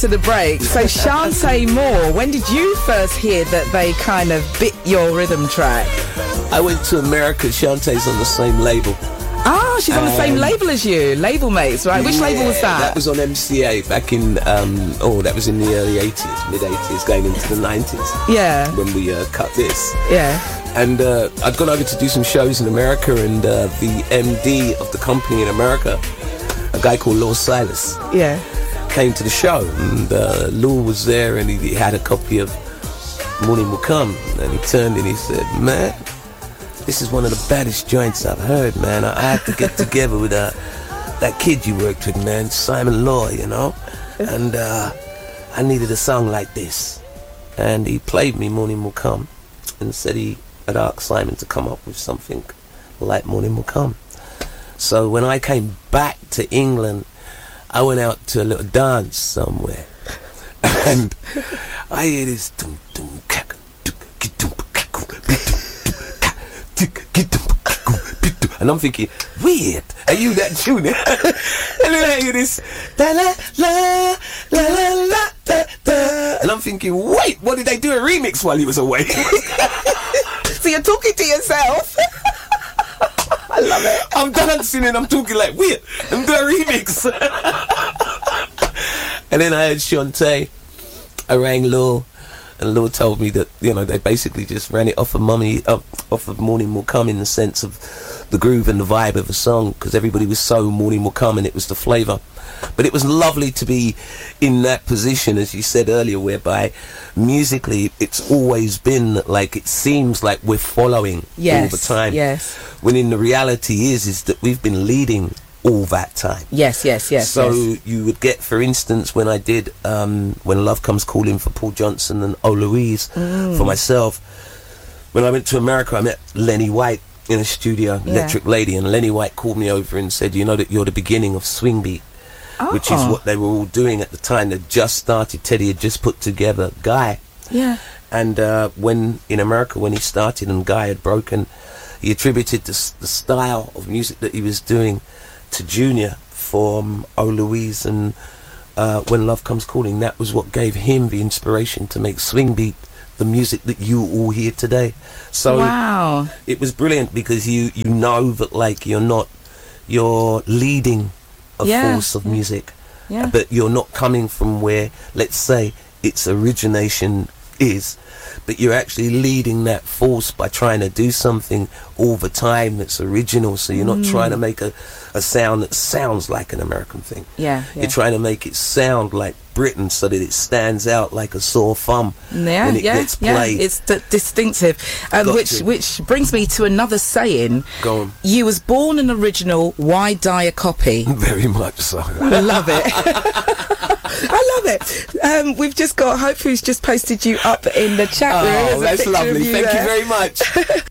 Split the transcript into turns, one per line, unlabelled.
to the break. So Shantae Moore, when did you first hear that they kind of bit your rhythm track?
I went to America. Shantae's on the same label.
Ah, she's on the same label as you. Label mates, right? Which label was that?
That was on MCA back in, that was in the early 80s, mid-80s, going into the 90s.
Yeah.
When we cut this.
Yeah.
And I'd gone over to do some shows in America, and the MD of the company in America, a guy called Lord Silas, came to the show. And Lou was there, and he had a copy of Morning Will Come. And he turned and he said, man, this is one of the baddest joints I've heard, man. I have to get together with that kid you worked with, man, Simon Law, you know. And I needed a song like this. And he played me Morning Will Come and said he had asked Simon to come up with something like Morning Will Come. So when I came back to England, I went out to a little dance somewhere. And I hear this and I'm thinking, weird, are you that tune? And then I hear this da la la la la la da da, and I'm thinking, wait, what did they do a remix while he was away?
So you're talking to yourself. I love it.
I'm dancing and I'm talking like weird. I'm doing a remix. And then I heard Shantae. I rang Lou, and Lou told me that, you know, they basically just ran it off of Morning Will Come, in the sense of the groove and the vibe of the song, because everybody was so Morning Will Come, and it was the flavour. But it was lovely to be in that position, as you said earlier, whereby musically it's always been like, it seems like we're following all the time.
Yes.
When in the reality is that we've been leading all that time.
Yes.
So you would get, for instance, when I did When Love Comes Calling for Paul Johnson and Oh Louise for myself, when I went to America, I met Lenny White in a studio, Electric Lady, and Lenny White called me over and said, you know that you're the beginning of Swing Beat, which is what they were all doing at the time. They just started. Teddy had just put together Guy.
Yeah.
And when in America, when he started and Guy had broken, he attributed the style of music that he was doing to Junior from Oh Louise and When Love Comes Calling. That was what gave him the inspiration to make Swing Beat the music that you all hear today. So
wow,
it was brilliant, because you know that, like, you're leading a force of music, but you're not coming from where, let's say, its origination is, but you're actually leading that force by trying to do something all the time that's original. So you're not trying to make a sound that sounds like an American thing. You're trying to make it sound like Britain, so that it stands out like a sore thumb when it gets played.
It's distinctive. Which brings me to another saying.
Go on.
You was born an original, why die a copy?
Very much so.
I love it. I love it. We've just got Hope, who's just posted you up in the chat room.
Oh, that's lovely. Thank you very much.